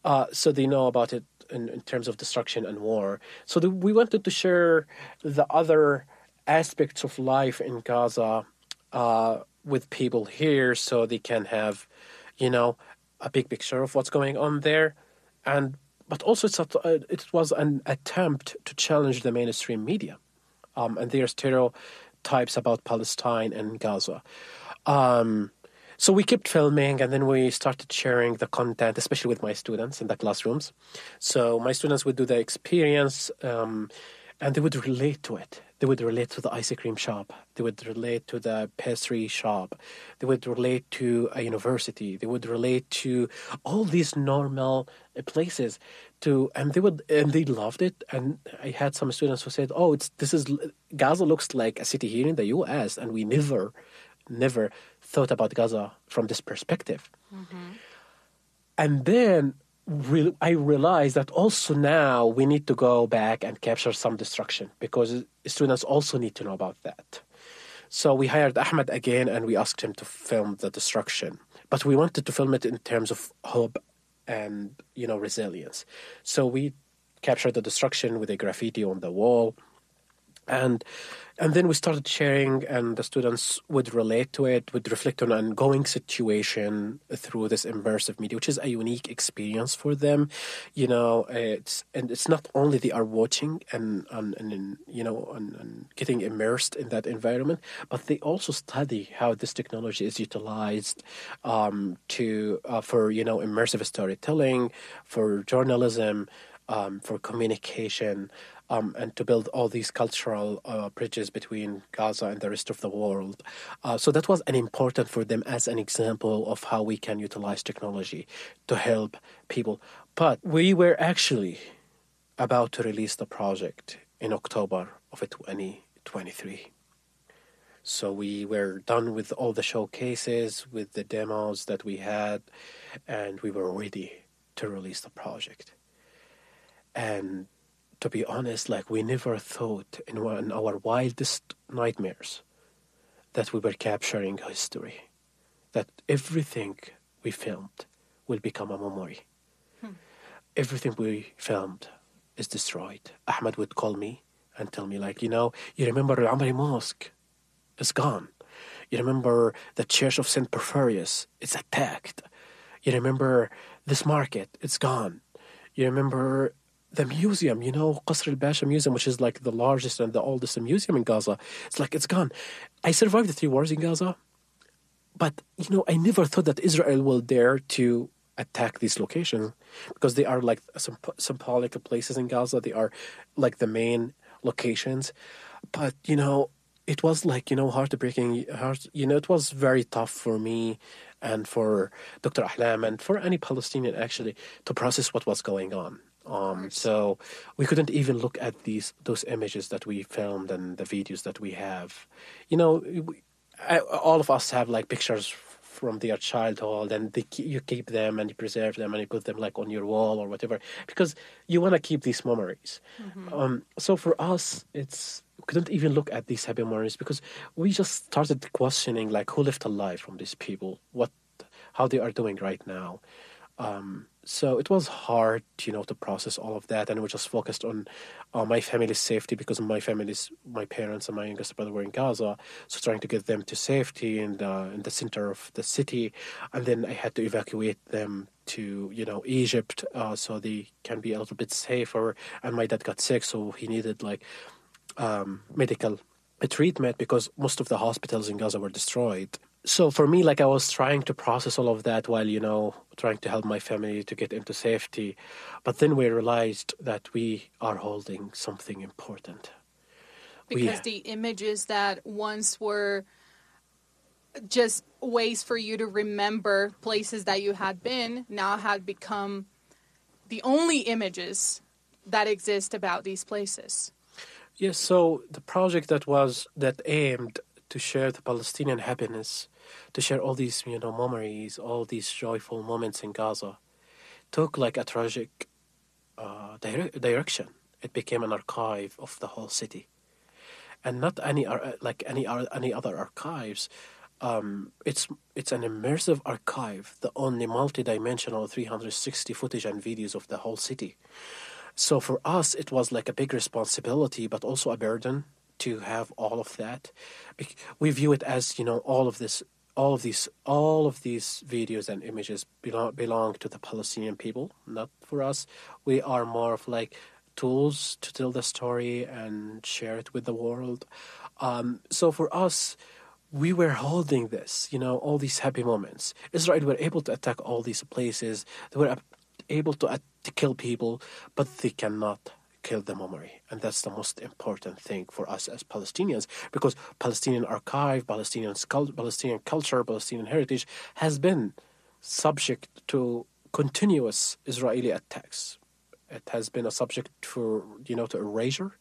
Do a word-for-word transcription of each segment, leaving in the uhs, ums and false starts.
Uh, so they know about it in, in terms of destruction and war. So the, we wanted to share the other aspects of life in Gaza uh, with people here so they can have, you know, a big picture of what's going on there. And but also it's a, uh, it was an attempt to challenge the mainstream media um, and their stereotypes about Palestine and Gaza. Um, so we kept filming, and then we started sharing the content, especially with my students in the classrooms. So my students would do the experience, um, and they would relate to it. They would relate to the ice cream shop. They would relate to the pastry shop. They would relate to a university. They would relate to all these normal places. To and they would and they loved it. And I had some students who said, "Oh, it's this is Gaza looks like a city here in the U S, and we never." never thought about Gaza from this perspective. Mm-hmm. And then re- I realized that also now we need to go back and capture some destruction because students also need to know about that. So we hired Ahmed again and we asked him to film the destruction. But we wanted to film it in terms of hope and, you know, resilience. So we captured the destruction with a graffiti on the wall. And and then we started sharing, and the students would relate to it, would reflect on an ongoing situation through this immersive media, which is a unique experience for them. You know, it's and it's not only they are watching and and, and you know and, and getting immersed in that environment, but they also study how this technology is utilized um, to uh, for you know immersive storytelling, for journalism, um, for communication. Um, and to build all these cultural uh, bridges between Gaza and the rest of the world. Uh, so that was an important for them as an example of how we can utilize technology to help people. But we were actually about to release the project in October of twenty twenty-three. So we were done with all the showcases, with the demos that we had, and we were ready to release the project. And to be honest, like we never thought in, one, in our wildest nightmares that we were capturing history, that everything we filmed will become a memory. Hmm. Everything we filmed is destroyed. Ahmed would call me and tell me, like, you know, you remember Al Amri Mosque? It's gone. You remember the Church of Saint Porphyrius? It's attacked. You remember this market? It's gone. You remember the museum, you know, Qasr al-Basha Museum, which is like the largest and the oldest museum in Gaza. It's like, it's gone. I survived the three wars in Gaza, but, you know, I never thought that Israel will dare to attack these locations because they are like some symbolic places in Gaza. They are like the main locations. But, you know, it was like, you know, heartbreaking. Heart, you know, it was very tough for me and for Doctor Ahlam and for any Palestinian, actually, to process what was going on. Um, so we couldn't even look at these those images that we filmed and the videos that we have. You know, we, I, all of us have like pictures from their childhood, and they, you keep them and you preserve them and you put them like on your wall or whatever because you want to keep these memories. Mm-hmm. Um, so for us, it's we couldn't even look at these happy memories because we just started questioning like who left alive from these people, what, how they are doing right now. Um, so it was hard, you know, to process all of that, and we just focused on uh, my family's safety because my family's, my parents and my youngest brother were in Gaza, so trying to get them to safety in the in the center of the city, and then I had to evacuate them to, you know, Egypt, uh, so they can be a little bit safer. And my dad got sick, so he needed like um, medical treatment because most of the hospitals in Gaza were destroyed. So for me, like I was trying to process all of that while, you know, trying to help my family to get into safety. But then we realized that we are holding something important. Because we, the images that once were just ways for you to remember places that you had been now had become the only images that exist about these places. Yes, so the project that was, that aimed to share the Palestinian happiness, to share all these, you know, memories, all these joyful moments in Gaza, took like a tragic uh, dire- direction. It became an archive of the whole city, and not any uh, like any uh, any other archives. um, it's it's an immersive archive, the only multi-dimensional three hundred sixty footage and videos of the whole city. So for us, it was like a big responsibility, but also a burden to have all of that. Bec- We view it as, you know, all of this, all of these, all of these videos and images belong belong to the Palestinian people, not for us. We are more of like tools to tell the story and share it with the world. Um, so for us, we were holding this, you know, all these happy moments. Israel were able to attack all these places. They were ab- able to, uh, to kill people, but they cannot kill the memory. And that's the most important thing for us as Palestinians, because Palestinian archive, Palestinian, scul- Palestinian culture, Palestinian heritage has been subject to continuous Israeli attacks. It has been a subject for, you know, to erasure.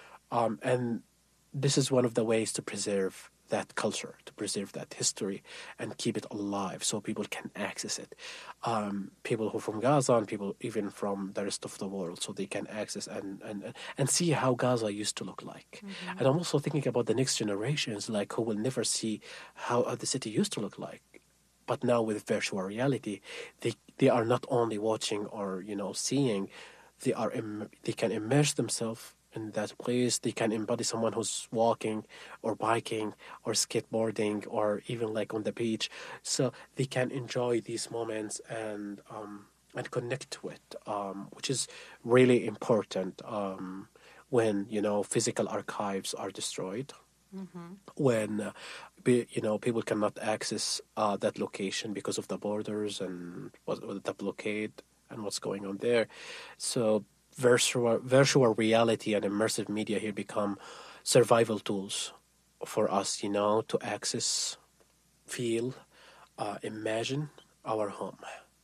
Um, and this is one of the ways to preserve that culture, to preserve that history, and keep it alive so people can access it. Um, people who are from Gaza and people even from the rest of the world, so they can access and, and, and see how Gaza used to look like. Mm-hmm. And I'm also thinking about the next generations, like who will never see how uh, the city used to look like. But now with virtual reality, they they are not only watching or, you know, seeing, they are Im- they can immerse themselves in that place. They can embody someone who's walking or biking or skateboarding or even like on the beach. So they can enjoy these moments and um, and connect to it, um, which is really important um, when, you know, physical archives are destroyed. Mm-hmm. When uh, be, you know, people cannot access uh, that location because of the borders and what, what the blockade and what's going on there. So virtual virtual reality and immersive media here become survival tools for us, you know, to access, feel, uh, imagine our home.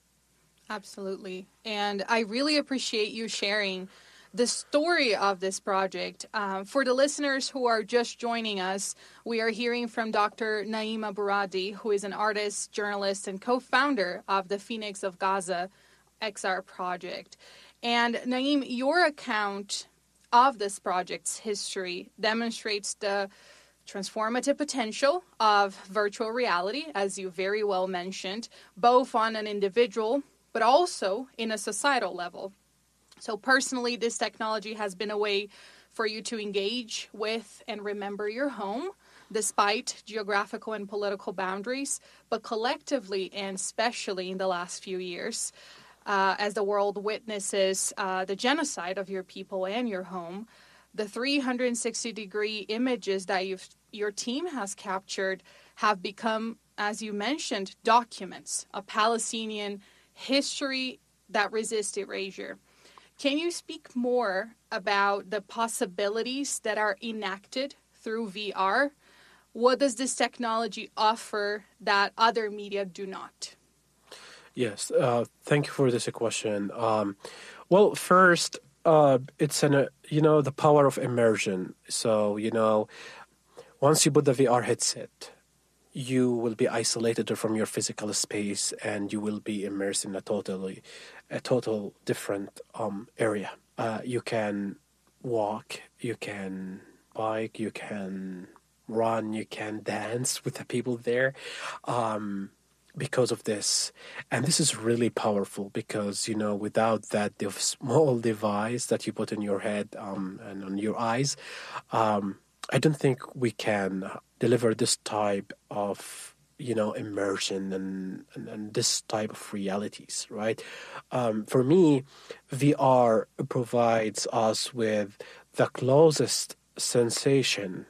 Absolutely. And I really appreciate you sharing the story of this project. Um, for the listeners who are just joining us, we are hearing from Doctor Naeem Aburadi, who is an artist, journalist, and co-founder of the Phoenix of Gaza X R project. And Naeem, your account of this project's history demonstrates the transformative potential of virtual reality, as you very well mentioned, both on an individual but also in a societal level. So personally, this technology has been a way for you to engage with and remember your home, despite geographical and political boundaries, but collectively and especially in the last few years, uh, as the world witnesses uh, the genocide of your people and your home, the three hundred sixty degree images that you've, your team has captured have become, as you mentioned, documents, a Palestinian history that resists erasure. Can you speak more about the possibilities that are enacted through V R? What does this technology offer that other media do not? Yes, uh, thank you for this question. Um, well, first, uh, it's an uh, you know, the power of immersion. So, you know, once you put the V R headset, you will be isolated from your physical space and you will be immersed in a totally a total different um area. Uh, you can walk, you can bike, you can run, you can dance with the people there, um because of this. And this is really powerful because, you know, without that the small device that you put in your head um and on your eyes, um I don't think we can deliver this type of, you know, immersion and, and, and this type of realities, right? Um, for me, V R provides us with the closest sensation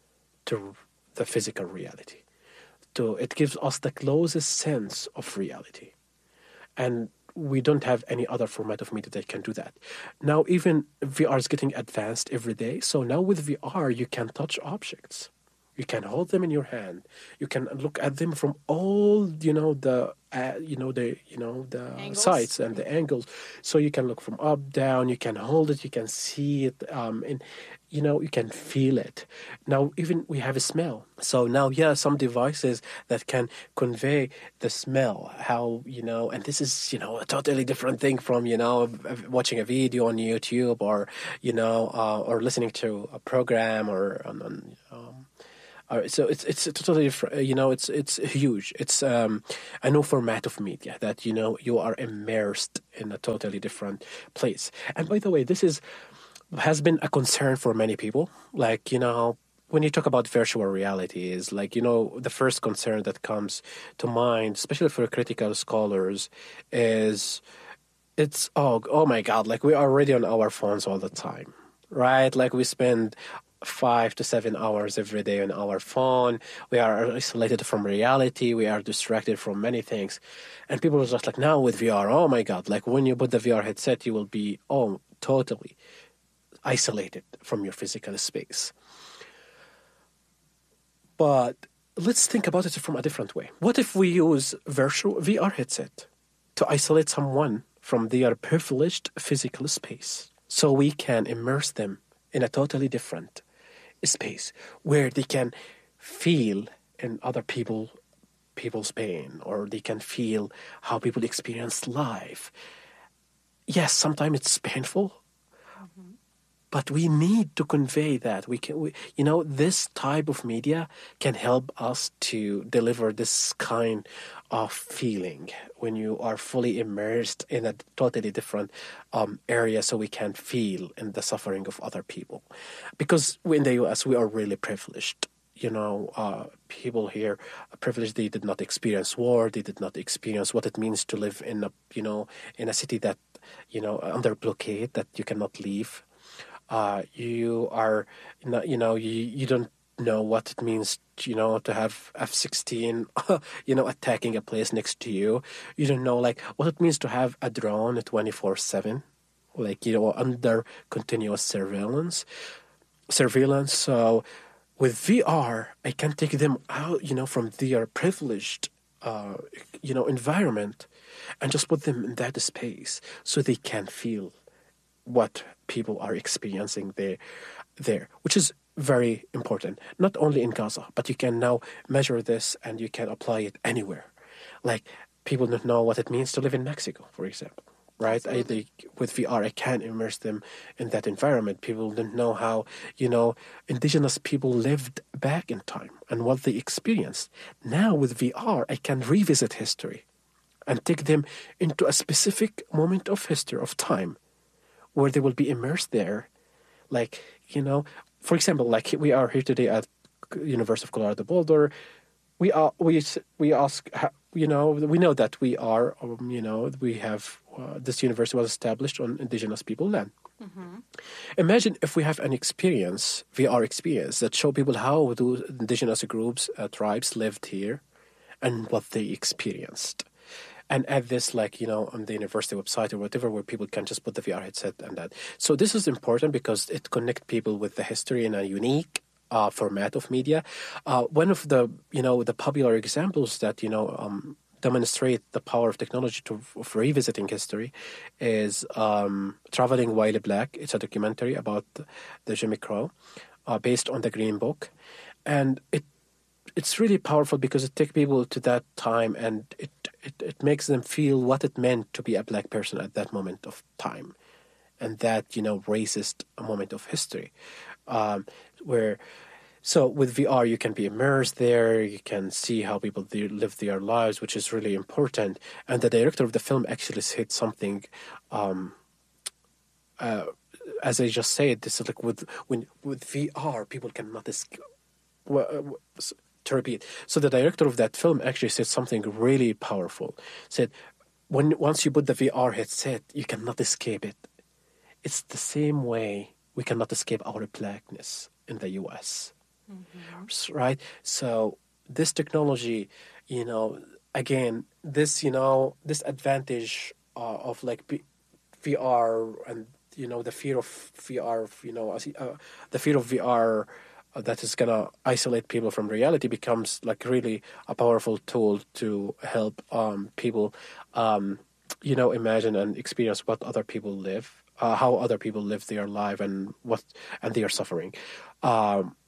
to the physical reality. To, it gives us the closest sense of reality. And we don't have any other format of media that can do that. Now, even V R is getting advanced every day. So now with V R, you can touch objects. You can hold them in your hand. You can look at them from all, you know, the, uh, you know, the, you know, the Angles. sides and the angles. So you can look from up, down. You can hold it. You can see it, um, and you know, you can feel it. Now, even we have a smell. So now, yeah, some devices that can convey the smell. How, you know, and this is, you know, a totally different thing from, you know, watching a video on YouTube or, you know, uh, or listening to a program or on. on um, Uh, so it's it's totally different. You know, it's it's huge. It's um, a new format of media that you know you are immersed in a totally different place. And by the way, this is has been a concern for many people. Like you know, when you talk about virtual reality, is like you know the first concern that comes to mind, especially for critical scholars, is it's oh oh my god, like we are already on our phones all the time, right? Like we spend five to seven hours every day on our phone. We are isolated from reality. We are distracted from many things. And people are just like, now with V R, oh my God, like when you put the V R headset, you will be, oh, totally isolated from your physical space. But let's think about it from a different way. What if we use virtual V R headset to isolate someone from their privileged physical space so we can immerse them in a totally different space where they can feel in other people people's pain, or they can feel how people experience life. Yes, sometimes it's painful, mm-hmm. but we need to convey that. We can, we, you know, this type of media can help us to deliver this kind of feeling when you are fully immersed in a totally different um, area, so we can feel in the suffering of other people. Because in the U S, we are really privileged. You know, uh, people here are privileged. They did not experience war. They did not experience what it means to live in a, you know, in a city that, you know, under blockade, that you cannot leave. Uh, you are, not, you know, you, you don't know what it means, you know, to have F sixteen, you know, attacking a place next to you. You don't know, like, what it means to have a drone twenty-four seven, like, you know, under continuous surveillance. Surveillance. So with V R, I can take them out, you know, from their privileged, uh, you know, environment and just put them in that space so they can feel what people are experiencing there, there, which is very important, not only in Gaza, but you can now measure this and you can apply it anywhere. Like, people don't know what it means to live in Mexico, for example, right? I, they, with V R, I can immerse them in that environment. People don't know how, you know, indigenous people lived back in time and what they experienced. Now with V R, I can revisit history and take them into a specific moment of history, of time, where they will be immersed there. Like, you know, for example, like we are here today at University of Colorado Boulder. We are we we ask, you know, we know that we are, um, you know, we have uh, this university was established on indigenous people land. Mm-hmm. Imagine if we have an experience, V R experience, that show people how do indigenous groups, uh, tribes lived here, and what they experienced. And add this, like, you know, on the university website or whatever, where people can just put the V R headset and that. So this is important because it connects people with the history in a unique uh, format of media. Uh, one of the, you know, the popular examples that, you know, um, demonstrate the power of technology to of revisiting history is um, Traveling While Black. It's a documentary about the Jimmy Crow uh, based on the Green Book. And it it's really powerful because it takes people to that time and it, it, it makes them feel what it meant to be a black person at that moment of time. And that, you know, racist moment of history. Um, where, so with V R, you can be immersed there, you can see how people live their lives, which is really important. And the director of the film actually said something, um, uh, as I just said, this is like with, when, with V R, people cannot escape. Well, to repeat. So the director of that film actually said something really powerful. Said, when once you put the V R headset, you cannot escape it. It's the same way we cannot escape our blackness in the U S. Mm-hmm. Right? So this technology, you know, again, this, you know, this advantage uh, of like B- V R and, you know, the fear of V R, you know, uh, the fear of V R that is going to isolate people from reality becomes like really a powerful tool to help um, people, um, you know, imagine and experience what other people live, uh, how other people live their life and what, and they are suffering. Um,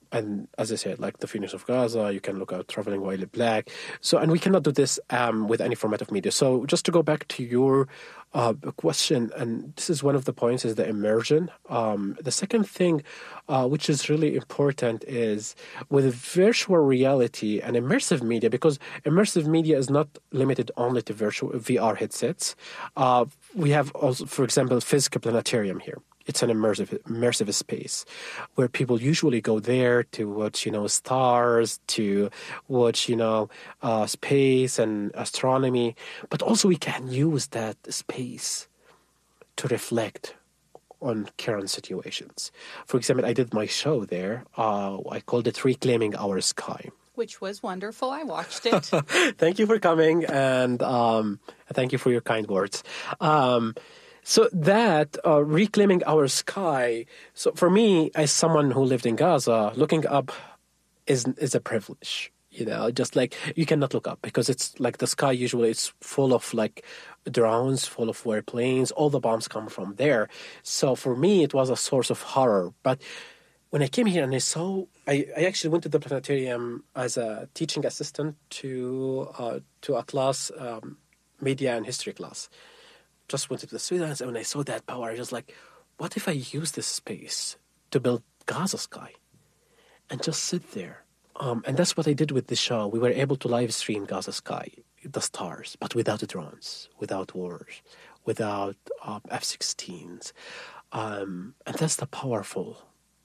and as I said, like the Phoenix of Gaza, you can look at Traveling While Black. So, and we cannot do this um, with any format of media. So, just to go back to your uh, question, and this is one of the points, is the immersion. Um, the second thing, uh, which is really important, is with virtual reality and immersive media, because immersive media is not limited only to virtual V R headsets. Uh, we have also, for example, physical planetarium here. It's an immersive immersive space where people usually go there to watch, you know, stars, to watch, you know, uh, space and astronomy. But also we can use that space to reflect on current situations. For example, I did my show there. Uh, I called it Reclaiming Our Sky. Which was wonderful. I watched it. Thank you for coming, and um, thank you for your kind words. Um, So that, uh, reclaiming our sky, so for me, as someone who lived in Gaza, looking up is is a privilege, you know, just like you cannot look up because it's like the sky usually it's full of like drones, full of warplanes, all the bombs come from there. So for me, it was a source of horror. But when I came here and I saw, I, I actually went to the planetarium as a teaching assistant to, uh, to a class, um, media and history class. Just went to the students, and when I saw that power, I was like, what if I use this space to build Gaza Sky and just sit there? Um, and that's what I did with the show. We were able to live stream Gaza Sky, the stars, but without the drones, without wars, without um, F sixteens. Um, and that's the powerful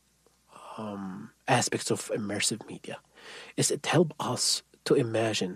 um, aspects of immersive media, is it helps us to imagine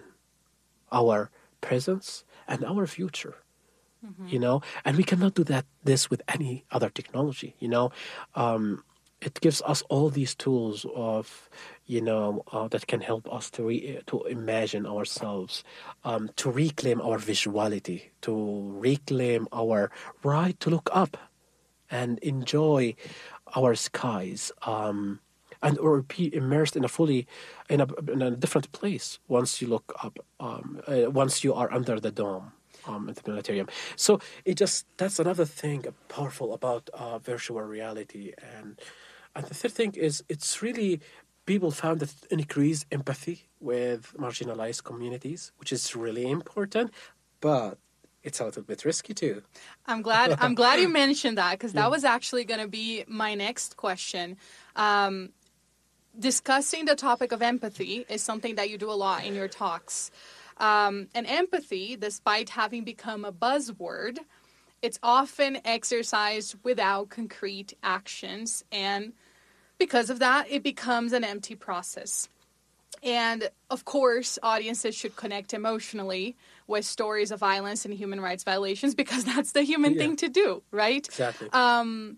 our presence and our future. Mm-hmm. You know, and we cannot do that this with any other technology. You know, um, it gives us all these tools of, you know, uh, that can help us to re- to imagine ourselves, um, to reclaim our visuality, to reclaim our right to look up, and enjoy our skies. Um, and or be immersed in a fully in a, in a different place once you look up, um, uh, once you are under the dome. Um, at the planetarium. So it just, that's another thing powerful about uh, virtual reality. And and the third thing is it's really, people found that it increased empathy with marginalized communities, which is really important, but it's a little bit risky too. I'm glad I'm glad you mentioned that, because that yeah. was actually going to be my next question. Um, discussing the topic of empathy is something that you do a lot in your talks. Um, and empathy, despite having become a buzzword, it's often exercised without concrete actions. And because of that, it becomes an empty process. And of course, audiences should connect emotionally with stories of violence and human rights violations, because that's the human yeah. thing to do, right? Exactly. Um,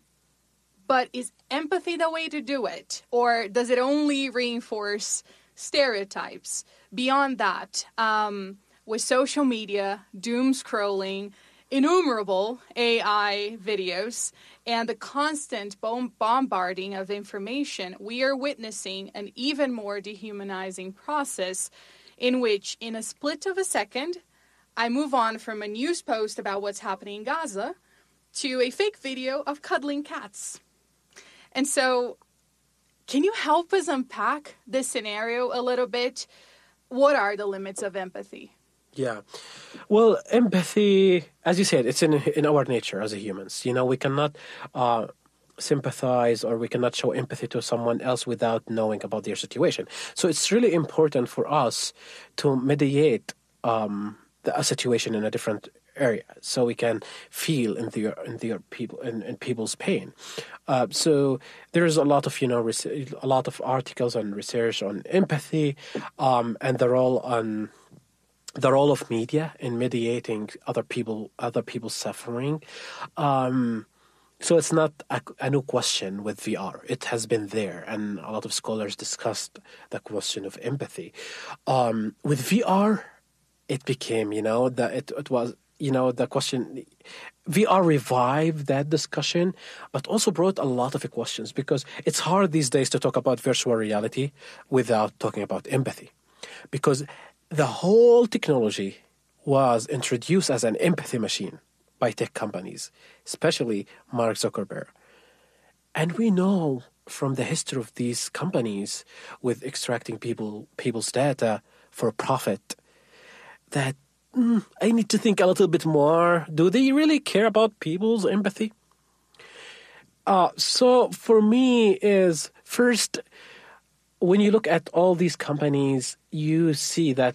but is empathy the way to do it? Or does it only reinforce stereotypes? Beyond that, um, with social media, doom scrolling, innumerable A I videos, and the constant bomb- bombarding of information, we are witnessing an even more dehumanizing process in which, in a split of a second, I move on from a news post about what's happening in Gaza to a fake video of cuddling cats. And so, can you help us unpack this scenario a little bit? What are the limits of empathy? Yeah. Well, empathy, as you said, it's in in our nature as humans. You know, we cannot uh, sympathize or we cannot show empathy to someone else without knowing about their situation. So it's really important for us to mediate um, the, a situation in a different area, so we can feel in the in the people in, in people's pain. Uh, so there's a lot of you know res- a lot of articles and research on empathy, um, and the role on the role of media in mediating other people other people's suffering. Um, so it's not a, a new question with V R. It has been there, and a lot of scholars discussed the question of empathy. Um, with V R, it became you know that it, it was. You know, the question, V R revived that discussion, but also brought a lot of questions, because it's hard these days to talk about virtual reality without talking about empathy. Because the whole technology was introduced as an empathy machine by tech companies, especially Mark Zuckerberg. And we know from the history of these companies with extracting people people's data for profit that mm, I need to think a little bit more. Do they really care about people's empathy? Uh, so for me is first, when you look at all these companies, you see that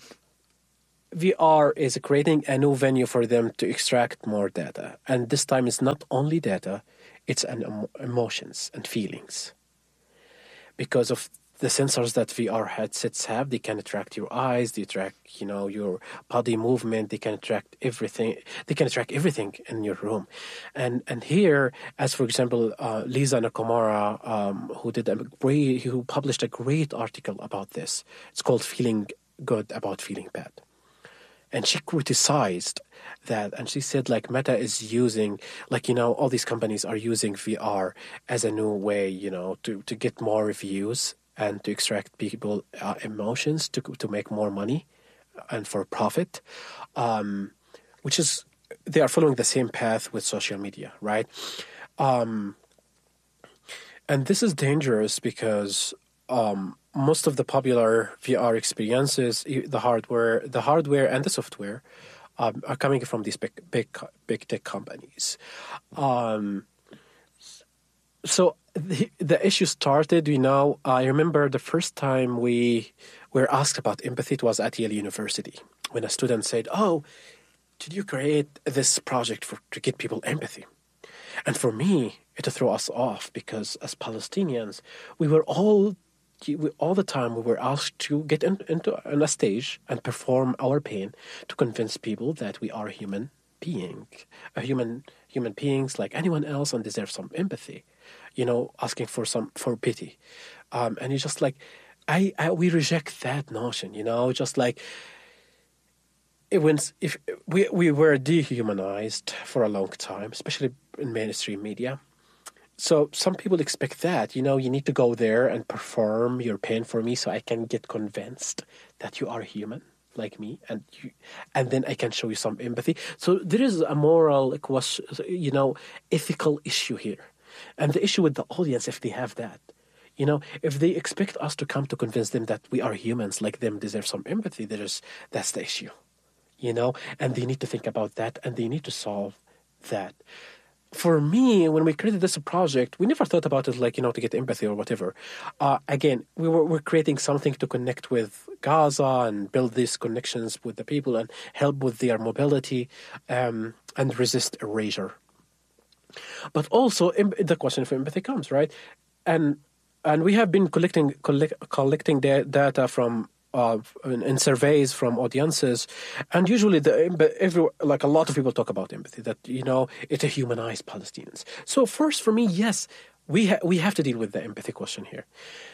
V R is creating a new venue for them to extract more data. And this time it's not only data, it's an emo- emotions and feelings. Because of the sensors that V R headsets have, they can track your eyes, they track, you know, your body movement, they can track everything. They can track everything in your room, and and here, as for example, uh, Lisa Nakamura, um, who did a great, who published a great article about this. It's called "Feeling Good About Feeling Bad." And she criticized that, and she said, like, Meta is using, like, you know, all these companies are using V R as a new way, you know, to, to get more reviews and to extract people uh, emotions to to make more money and for profit, um, which is, they are following the same path with social media, right? Um, and this is dangerous because um, most of the popular V R experiences, the hardware, the hardware and the software, um, are coming from these big, big, big tech companies. Um, so the, the issue started. You know, I remember the first time we were asked about empathy. It was at Yale University when a student said, "Oh, did you create this project for to get people empathy?" And for me, it threw us off because as Palestinians, we were all we, all the time we were asked to get in, into on a stage and perform our pain to convince people that we are human being, a human human beings like anyone else and deserve some empathy, you know, asking for some for pity, um, and it's just like, I, I we reject that notion, you know, just like. It went, if we we were dehumanized for a long time, especially in mainstream media. So some people expect that, you know, you need to go there and perform your pain for me so I can get convinced that you are human like me, and you, and then I can show you some empathy. So there is a moral question, you know, ethical issue here. And the issue with the audience, if they have that, you know, if they expect us to come to convince them that we are humans like them, deserve some empathy, there is, that's the issue. You know, and they need to think about that and they need to solve that. For me, when we created this project, we never thought about it like, you know, to get empathy or whatever. Uh, again, we were we're creating something to connect with Gaza and build these connections with the people and help with their mobility, um, and resist erasure. But also, the question of empathy comes, right? And and we have been collecting collect, collecting da- data from Uh, in, in surveys from audiences, and usually the every like a lot of people talk about empathy, that, you know, it humanized Palestinians. So first, for me, yes, we ha- we have to deal with the empathy question here.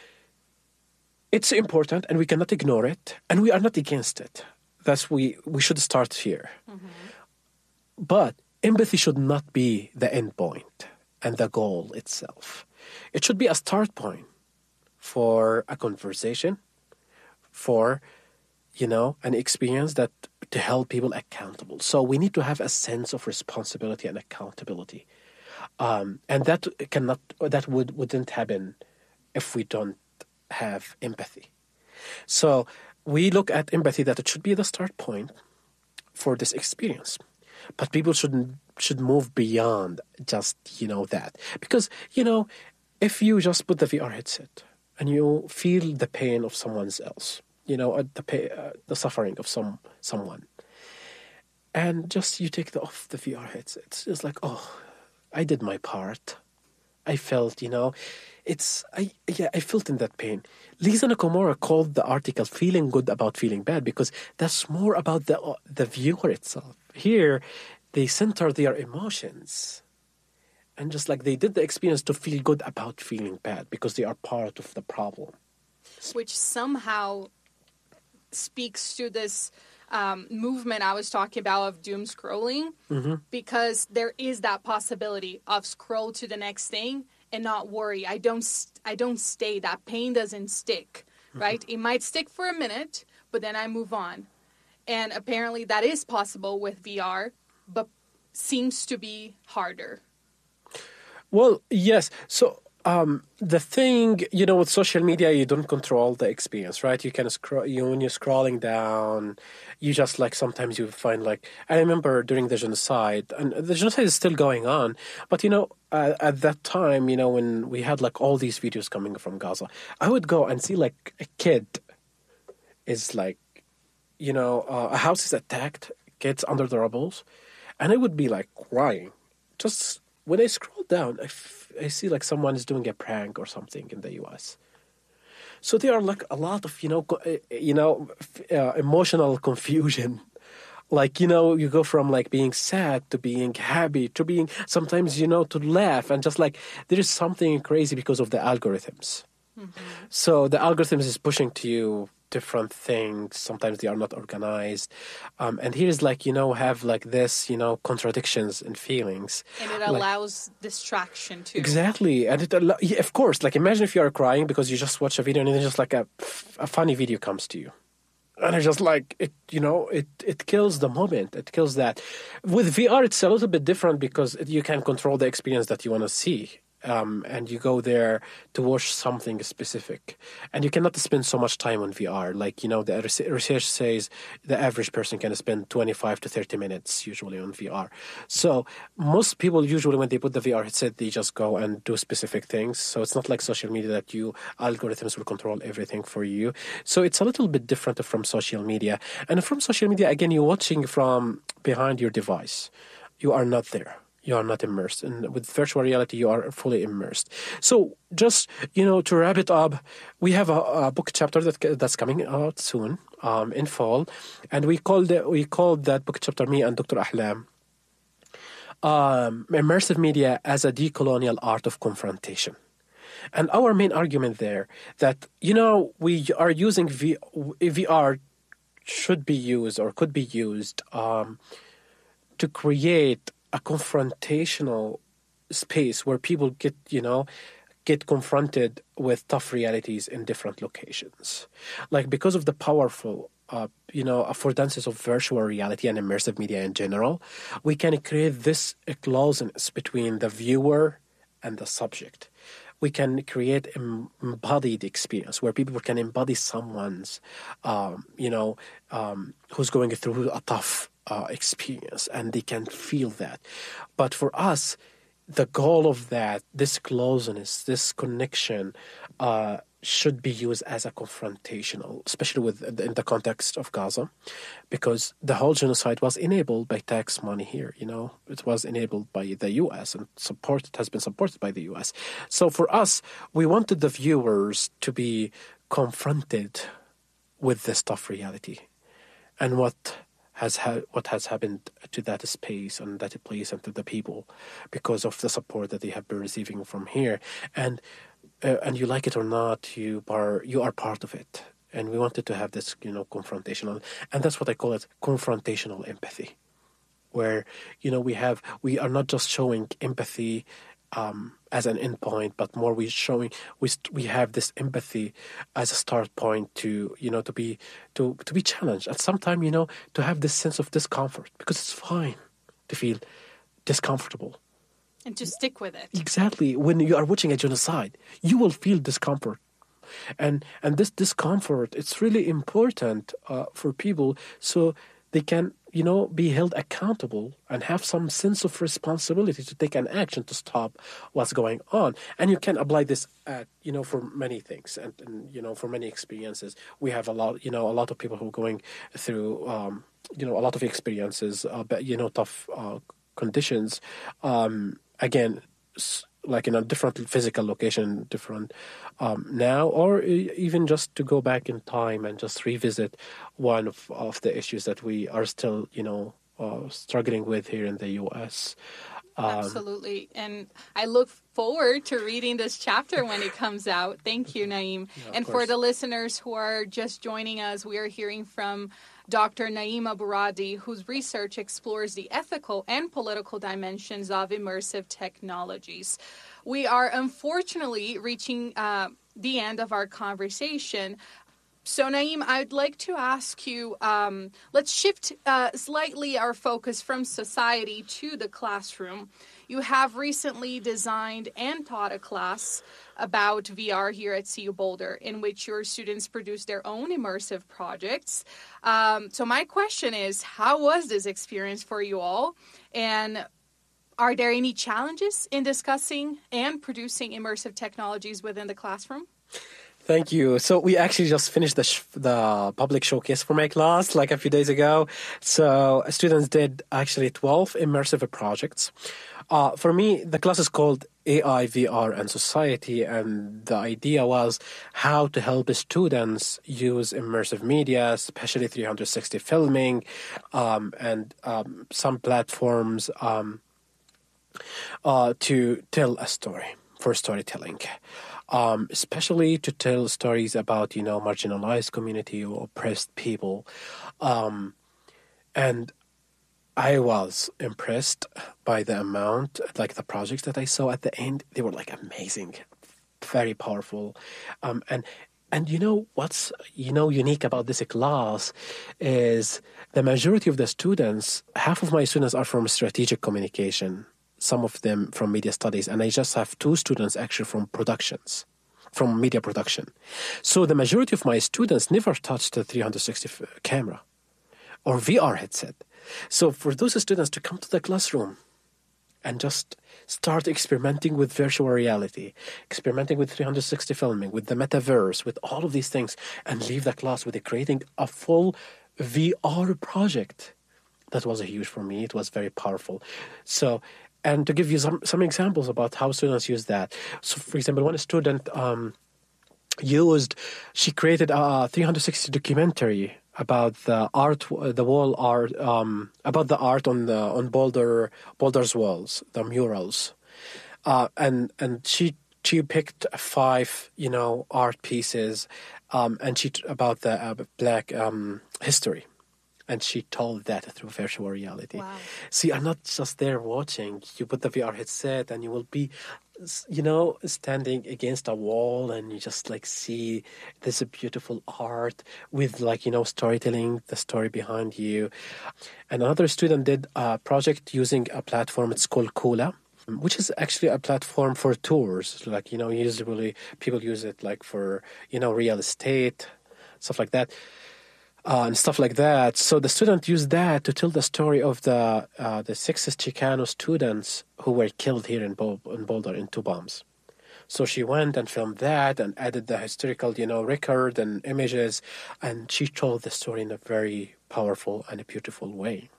It's important, and we cannot ignore it, and we are not against it. That's we we should start here. Mm-hmm. But empathy should not be the end point and the goal itself. It should be a start point for a conversation, for, you know, an experience that to hold people accountable. So we need to have a sense of responsibility and accountability, um, and that cannot that would wouldn't happen if we don't have empathy. So we look at empathy that it should be the start point for this experience, but people should should move beyond just, you know, that, because, you know, if you just put the V R headset and you feel the pain of someone else, you know, the pay, uh, the suffering of some someone, and just you take the off the V R headset, it's just like, oh, I did my part. I felt, you know, it's I yeah, I felt in that pain. Lisa Nakamura called the article "Feeling Good About Feeling Bad" because that's more about the uh, the viewer itself. Here, they center their emotions. And just like they did the experience to feel good about feeling bad because they are part of the problem. Which somehow speaks to this um, movement I was talking about of doom scrolling, mm-hmm. because there is that possibility of scroll to the next thing and not worry. I don't, I don't stay. That pain doesn't stick, mm-hmm. right? It might stick for a minute, but then I move on. And apparently that is possible with V R, but seems to be harder. Well, yes. So um, the thing, you know, with social media, you don't control the experience, right? You can scroll, you when you're scrolling down, you just like sometimes you find like I remember during the genocide, and the genocide is still going on, but you know, uh, at that time, you know, when we had like all these videos coming from Gaza, I would go and see like a kid is like, you know, uh, a house is attacked, kids under the rubbles, and I would be like crying. Just when I scroll down, I, f- I see like someone is doing a prank or something in the U S. So there are like a lot of you know, co- uh, you know, f- uh, emotional confusion. Like you know, you go from like being sad to being happy to being sometimes you know to laugh and just like there is something crazy because of the algorithms. Mm-hmm. So the algorithms is pushing to you different things. Sometimes they are not organized. Um, and here's like, you know, have like this, you know, contradictions and feelings. And it Like, allows distraction too. exactly. And it, allo- yeah, of course, like imagine if you are crying because you just watch a video and then just like a, a funny video comes to you. And it's just like, it, you know, it, it kills the moment. It kills that. With V R, it's a little bit different because you can control the experience that you want to see. Um, and you go there to watch something specific. And you cannot spend so much time on V R. Like, you know, the res- research says the average person can spend twenty-five to thirty minutes usually on V R. So most people usually when they put the V R headset, they just go and do specific things. So it's not like social media that you algorithms will control everything for you. So it's a little bit different from social media. And from social media, again, you're watching from behind your device. You are not there. You are not immersed. And with virtual reality, you are fully immersed. So just, you know, to wrap it up, we have a, a book chapter that that's coming out soon um, in fall. And we called it, we called that book chapter, me and Doctor Ahlam, um, immersive media as a decolonial art of confrontation. And our main argument there that, you know, we are using v- V R should be used or could be used um, to create a confrontational space where people get, you know, get confronted with tough realities in different locations. Like because of the powerful, uh, you know, affordances of virtual reality and immersive media in general, we can create this closeness between the viewer and the subject. We can create em- embodied experience where people can embody someone's, um, you know, um, who's going through a tough uh, experience, and they can feel that. But for us, the goal of that, this closeness, this connection, uh, should be used as a confrontational, especially with in the context of Gaza, because the whole genocide was enabled by tax money here. You know, it was enabled by the U S and supported has been supported by the U S. So for us, we wanted the viewers to be confronted with this tough reality and what has ha- what has happened to that space and that place and to the people because of the support that they have been receiving from here. And uh, and you like it or not, you are you are part of it. And we wanted to have this, you know, confrontational, and that's what I call it, confrontational empathy, where you know we have we are not just showing empathy um, as an endpoint, but more we showing we st- we have this empathy as a start point to you know to be to to be challenged at some time, you know, to have this sense of discomfort because it's fine to feel discomfortable. And to stick with it. Exactly, when you are watching a genocide, you will feel discomfort. And and this discomfort, it's really important uh, for people so they can you know be held accountable and have some sense of responsibility to take an action to stop what's going on. And you can apply this at you know for many things and, and you know for many experiences. We have a lot you know a lot of people who are going through um, you know a lot of experiences, uh, but you know tough uh, conditions. Um, again. S- like in a different physical location, different um, now, or e- even just to go back in time and just revisit one of, of the issues that we are still, you know, uh, struggling with here in the U S. Um, Absolutely. And I look forward to reading this chapter when it comes out. Thank you, Naeem. Yeah, and course. For the listeners who are just joining us, we are hearing from Doctor Naeem Aburadi, whose research explores the ethical and political dimensions of immersive technologies. We are unfortunately reaching uh, the end of our conversation. So, Naeem, I'd like to ask you, um, let's shift uh, slightly our focus from society to the classroom. You have recently designed and taught a class about V R here at C U Boulder, in which your students produce their own immersive projects. Um, so my question is, how was this experience for you all? And are there any challenges in discussing and producing immersive technologies within the classroom? Thank you. So we actually just finished the sh- the public showcase for my class like a few days ago. So students did actually twelve immersive projects. Uh, for me, the class is called A I, V R, and Society, and the idea was how to help students use immersive media, especially three sixty filming, um, and um, some platforms um, uh, to tell a story, for storytelling. Um, especially to tell stories about, you know, marginalized community or oppressed people. Um, and I was impressed by the amount, like the projects that I saw at the end. They were like amazing, very powerful. Um, and and you know what's, you know, unique about this class is the majority of the students, half of my students are from strategic communication, some of them from media studies, and I just have two students actually from productions, from media production. So the majority of my students never touched the three sixty camera or V R headset. So for those students to come to the classroom and just start experimenting with virtual reality, experimenting with three sixty filming, with the metaverse, with all of these things, and leave the class with creating a full V R project, that was a huge for me. It was very powerful. So, and to give you some, some examples about how students use that. So, for example, one student um, used, she created a three sixty documentary about the art, the wall art, um, about the art on the on Boulder Boulder's walls, the murals, uh, and and she she picked five, you know, art pieces, um, and she about the uh, Black um, history. And she told that through virtual reality. Wow. So you're not just there watching. You put the V R headset and you will be, you know, standing against a wall and you just like see this beautiful art with like, you know, storytelling, the story behind you. And another student did a project using a platform. It's called Kula, which is actually a platform for tours. Like, you know, usually people use it like for, you know, real estate, stuff like that. Uh, and stuff like that. So the student used that to tell the story of the uh, the six Chicano students who were killed here in, Bol- in Boulder in two bombs. So she went and filmed that and added the historical, you know, record and images, and she told the story in a very powerful and a beautiful way.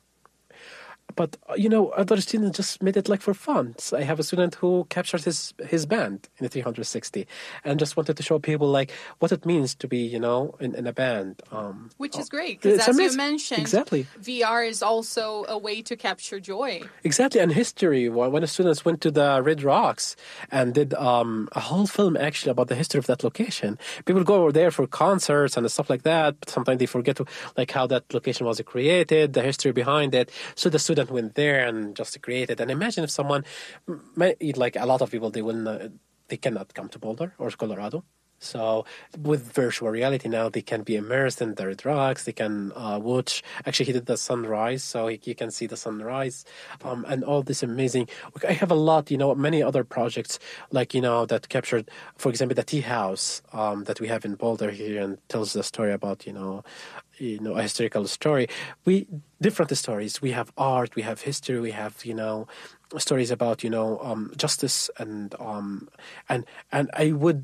But, you know, other students just made it like for fun. So I have a student who captured his, his band in a three sixty and just wanted to show people like what it means to be, you know, in, in a band. Um, Which is great because, as amazing. you mentioned, exactly. V R is also a way to capture joy. Exactly. And history, when the students went to the Red Rocks and did um, a whole film actually about the history of that location. People go over there for concerts and stuff like that, but sometimes they forget to, like how that location was created, the history behind it. So the student went there and just created. And imagine if someone, like a lot of people, they will not, they cannot come to Boulder or Colorado. So with virtual reality now, they can be immersed in the Red Rocks. They can uh, watch. Actually, he did the sunrise, so he, you can see the sunrise, um, and all this amazing. I have a lot, you know, many other projects like you know that captured, for example, the tea house um, that we have in Boulder here, and tells the story about you know, you know, a historical story. We different stories. We have art. We have history. We have you know. stories about you know um, justice and um, and and I would.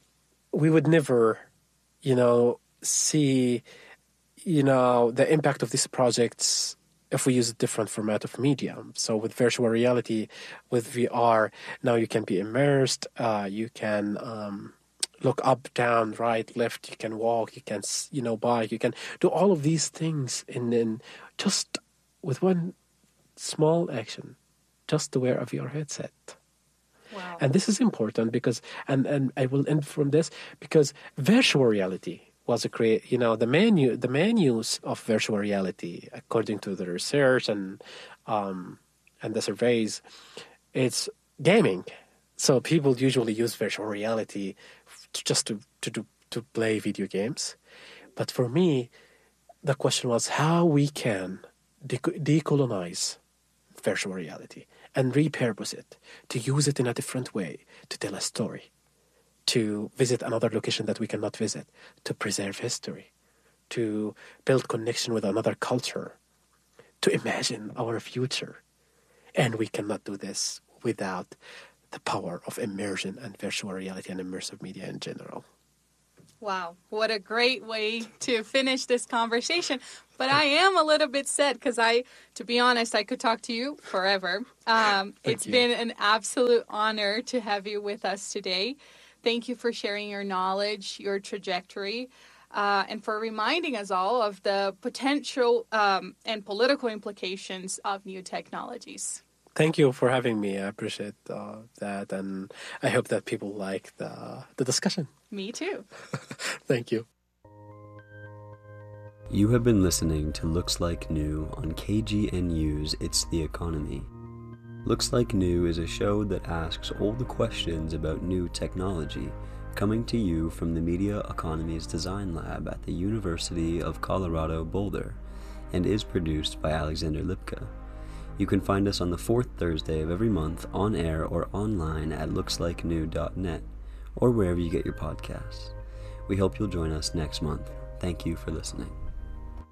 We would never, you know, see, you know, the impact of these projects if we use a different format of media. So with virtual reality, with V R, now you can be immersed. Uh, you can um, look up, down, right, left. You can walk. You can, you know, bike. You can do all of these things in, in just with one small action, just to wear a V R headset. Wow. And this is important because, and, and I will end from this, because virtual reality was a create, you know, the main, the main use of virtual reality, according to the research and, um, and the surveys, it's gaming. So people usually use virtual reality just to, to, do, to play video games. But for me, the question was how we can de- decolonize virtual reality and repurpose it, to use it in a different way, to tell a story, to visit another location that we cannot visit, to preserve history, to build connection with another culture, to imagine our future. And we cannot do this without the power of immersion and virtual reality and immersive media in general. Wow, what a great way to finish this conversation. But I am a little bit sad because I, to be honest, I could talk to you forever. Um, it's you. been an absolute honor to have you with us today. Thank you for sharing your knowledge, your trajectory, uh, and for reminding us all of the potential um, and political implications of new technologies. Thank you for having me. I appreciate uh, that, and I hope that people like the the discussion. Me too. Thank you. You have been listening to Looks Like New on K G N U's It's the Economy. Looks Like New is a show that asks all the questions about new technology, coming to you from the Media Economies Design Lab at the University of Colorado Boulder, and is produced by Alexander Lipka. You can find us on the fourth Thursday of every month on air or online at looks like new dot net or wherever you get your podcasts. We hope you'll join us next month. Thank you for listening.